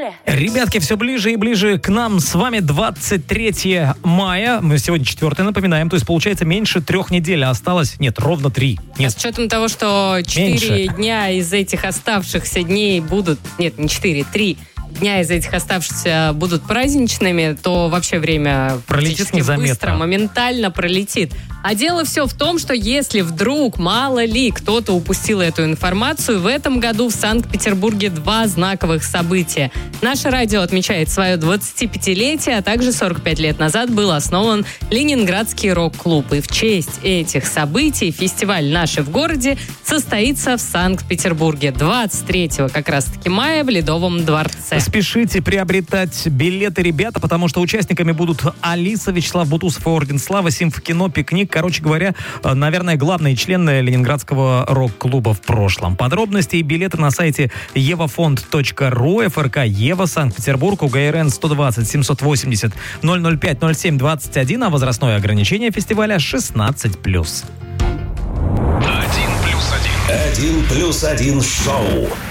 Ребятки, все ближе и ближе к нам. С вами 23 мая. Мы сегодня 4, напоминаем. То есть, получается, меньше 3 недель осталось. Нет, ровно 3. Нет. А с учетом того, что 4 дня из этих оставшихся дней будут... Нет, не 4, 3 дня из этих оставшихся будут праздничными, то вообще время пролетит незаметно. Быстро, моментально пролетит. А дело все в том, что если вдруг, мало ли, кто-то упустил эту информацию, в этом году в Санкт-Петербурге 2 знаковых события. Наше радио отмечает свое 25-летие, а также 45 лет назад был основан Ленинградский рок-клуб. И в честь этих событий фестиваль «Наши в городе» состоится в Санкт-Петербурге 23 как раз-таки мая в Ледовом дворце. Спешите приобретать билеты, ребята, потому что участниками будут Алиса, Вячеслав Бутусов и Орден Славы, Симфокино, Пикник. Короче говоря, наверное, главные члены Ленинградского рок-клуба в прошлом. Подробности и билеты на сайте evafond.ru, ФРК Ева, Санкт-Петербург, УГРН 120 780 005 07 21, а возрастное ограничение фестиваля 16+. 1+1 шоу.